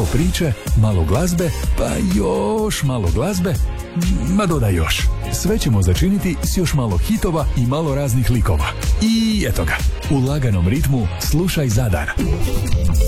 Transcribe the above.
priče, malo glazbe, pa još malo glazbe, ma dodaj još. Sve ćemo začiniti s još malo hitova i malo raznih likova. I eto ga, u laganom ritmu slušaj Zadar.